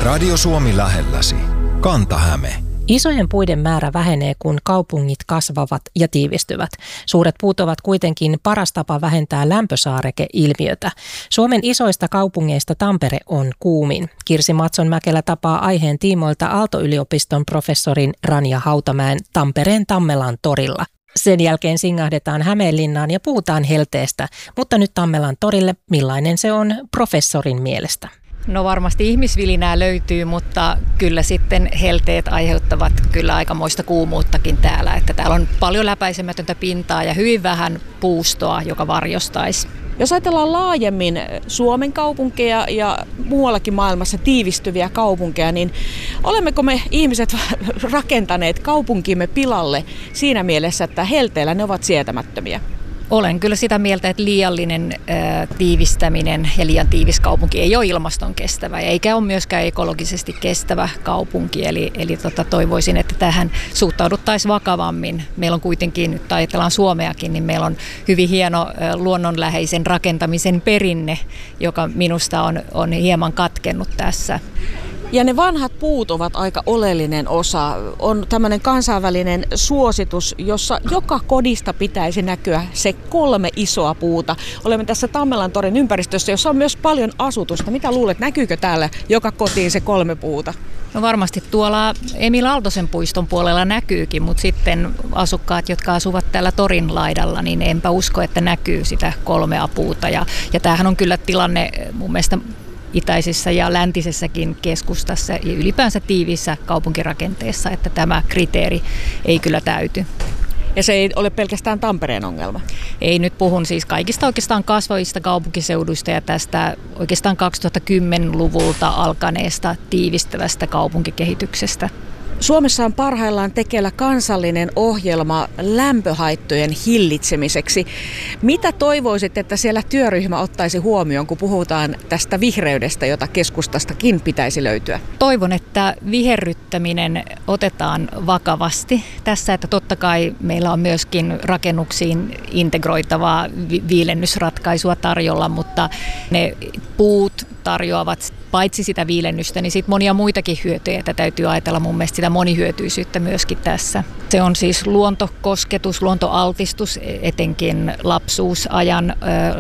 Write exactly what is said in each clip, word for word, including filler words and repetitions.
Radio Suomi lähelläsi. Kanta-Häme. Isojen puiden määrä vähenee, kun kaupungit kasvavat ja tiivistyvät. Suuret puut ovat kuitenkin paras tapa vähentää lämpösaareke-ilmiötä. Suomen isoista kaupungeista Tampere on kuumin. Kirsi Matsonmäkelä tapaa aiheen tiimoilta Aalto-yliopiston professorin Ranja Hautamäen Tampereen Tammelan torilla. Sen jälkeen singahdetaan Hämeenlinnaan ja puhutaan helteestä, mutta nyt Tammelan torille, millainen se on professorin mielestä? No varmasti ihmisvilinää löytyy, mutta kyllä sitten helteet aiheuttavat kyllä aikamoista kuumuuttakin täällä. Että täällä on paljon läpäisemätöntä pintaa ja hyvin vähän puustoa, joka varjostaisi. Jos ajatellaan laajemmin Suomen kaupunkeja ja muuallakin maailmassa tiivistyviä kaupunkeja, niin olemmeko me ihmiset rakentaneet kaupunkimme pilalle siinä mielessä, että helteillä ne ovat sietämättömiä? Olen kyllä sitä mieltä, että liiallinen ää, tiivistäminen ja liian tiivis kaupunki ei ole ilmaston kestävä, eikä ole myöskään ekologisesti kestävä kaupunki. Eli, eli tota, toivoisin, että tähän suhtauduttaisiin vakavammin. Meillä on kuitenkin, nyt ajatellaan Suomeakin, niin meillä on hyvin hieno ää, luonnonläheisen rakentamisen perinne, joka minusta on, on hieman katkennut tässä. Ja ne vanhat puut ovat aika oleellinen osa. On tämmöinen kansainvälinen suositus, jossa joka kodista pitäisi näkyä se kolme isoa puuta. Olemme tässä Tammelan torin ympäristössä, jossa on myös paljon asutusta. Mitä luulet, näkyykö täällä joka kotiin se kolme puuta? No varmasti tuolla Emil Aaltosen puiston puolella näkyykin, mutta sitten asukkaat, jotka asuvat täällä torin laidalla, niin enpä usko, että näkyy sitä kolmea puuta. Ja, ja tämähän on kyllä tilanne mun mielestä itäisessä ja läntisessäkin keskustassa ja ylipäänsä tiiviissä kaupunkirakenteessa, että tämä kriteeri ei kyllä täyty. Ja se ei ole pelkästään Tampereen ongelma? Ei, nyt puhun siis kaikista oikeastaan kasvavista kaupunkiseuduista ja tästä oikeastaan kaksituhattakymmenluvulta alkaneesta tiivistävästä kaupunkikehityksestä. Suomessa on parhaillaan tekeillä kansallinen ohjelma lämpöhaittojen hillitsemiseksi. Mitä toivoisit, että siellä työryhmä ottaisi huomioon, kun puhutaan tästä vihreydestä, jota keskustastakin pitäisi löytyä? Toivon, että viherryttäminen otetaan vakavasti tässä, että totta kai meillä on myöskin rakennuksiin integroitavaa vi- viilennysratkaisua tarjolla, mutta ne puut tarjoavat paitsi sitä viilennystä, niin sitten monia muitakin hyötyjä, että täytyy ajatella mun mielestä sitä monihyötyisyyttä myöskin tässä. Se on siis luontokosketus, luontoaltistus, etenkin lapsuusajan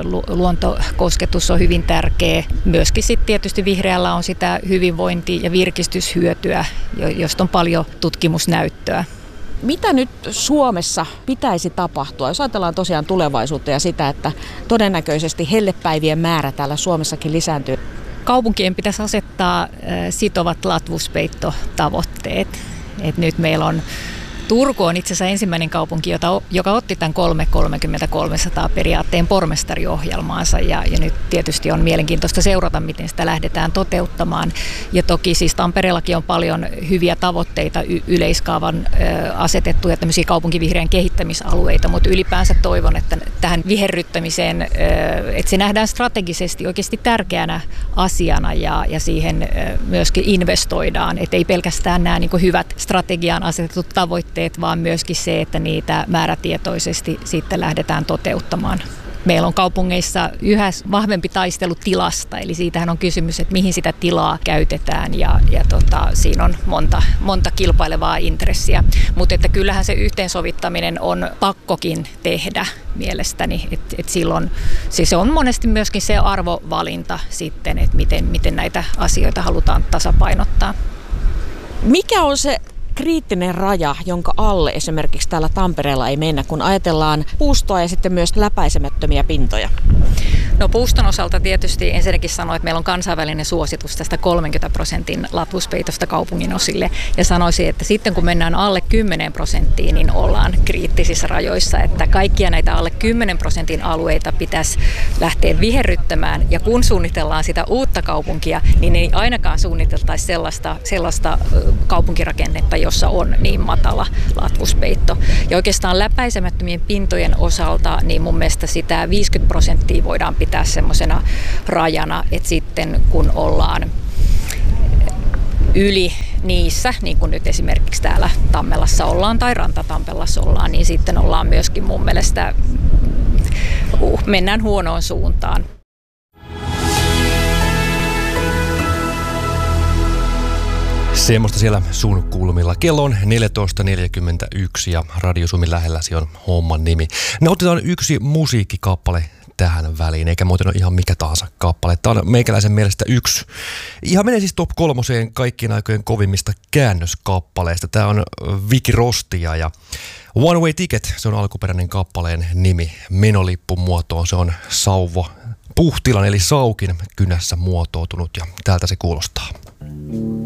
luontokosketus on hyvin tärkeä. Myöskin sitten tietysti vihreällä on sitä hyvinvointi- ja virkistyshyötyä, josta on paljon tutkimusnäyttöä. Mitä nyt Suomessa pitäisi tapahtua, jos ajatellaan tosiaan tulevaisuutta ja sitä, että todennäköisesti hellepäivien määrä täällä Suomessakin lisääntyy? Kaupunkien pitäisi asettaa sitovat latvuspeittotavoitteet. Et nyt meillä on Turku on itse asiassa ensimmäinen kaupunki, jota, joka otti tämän kolme kolmekymmentä kolmesataa periaatteen pormestariohjelmaansa ja, ja nyt tietysti on mielenkiintoista seurata, miten sitä lähdetään toteuttamaan. Ja toki siis Tampereellakin on paljon hyviä tavoitteita y- yleiskaavan ö, asetettuja tämmöisiä kaupunkivihreän kehittämisalueita, mutta ylipäänsä toivon, että tähän viherryttämiseen, ö, että se nähdään strategisesti oikeasti tärkeänä asiana ja, ja siihen ö, myöskin investoidaan, että ei pelkästään nämä niin kuin hyvät strategiaan asetetut tavoitteet, vaan myöskin se, että niitä määrätietoisesti sitten lähdetään toteuttamaan. Meillä on kaupungeissa yhä vahvempi taistelu tilasta, eli siitähän on kysymys, että mihin sitä tilaa käytetään ja, ja tota, siinä on monta, monta kilpailevaa intressiä. Mutta että kyllähän se yhteensovittaminen on pakkokin tehdä mielestäni, että et silloin siis se on monesti myöskin se arvovalinta sitten, että miten, miten näitä asioita halutaan tasapainottaa. Mikä on se kriittinen raja, jonka alle esimerkiksi täällä Tampereella ei mennä, kun ajatellaan puustoa ja sitten myös läpäisemättömiä pintoja? No puuston osalta tietysti ensinnäkin sanoin, että meillä on kansainvälinen suositus tästä kolmekymmentä prosentin latvuspeitosta kaupungin osille. Ja sanoisin, että sitten kun mennään alle kymmenen prosenttiin, niin ollaan kriittisissä rajoissa. Että kaikkia näitä alle kymmenen prosentin alueita pitäisi lähteä viherryttämään. Ja kun suunnitellaan sitä uutta kaupunkia, niin ei ainakaan suunniteltaisi sellaista, sellaista kaupunkirakennetta, jossa on niin matala latvuspeitto. Ja oikeastaan läpäisemättömien pintojen osalta, niin mun mielestä sitä viisikymmentä prosenttia voidaan pitää pitää semmoisena rajana, että sitten kun ollaan yli niissä, niin kuin nyt esimerkiksi täällä Tammelassa ollaan tai Rantatampelassa ollaan, niin sitten ollaan myöskin mun mielestä, uh, mennään huonoon suuntaan. Semmoista siellä sun kulmilla. Kello on neljätoista neljäkymmentäyksi ja Radio Suomi lähelläsi on homman nimi. Ne otetaan yksi musiikkikappale tähän väliin, eikä muuten ole ihan mikä tahansa kappale. Tämä on meikäläisen mielestä yksi. Ihan menee siis top kolmoseen kaikkien aikojen kovimmista käännöskappaleista. Tämä on Viki Rostia ja One Way Ticket, se on alkuperäinen kappaleen nimi. Menolippun muotoon se on Sauvo Puhtilan eli Saukin kynässä muotoutunut ja täältä se kuulostaa.